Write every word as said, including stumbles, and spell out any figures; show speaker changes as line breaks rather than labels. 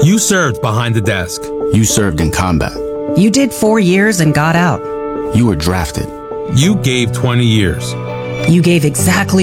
You served behind the desk.
You served in combat.
You did four years and got out.
You were drafted.
You gave twenty years.
You gave exactly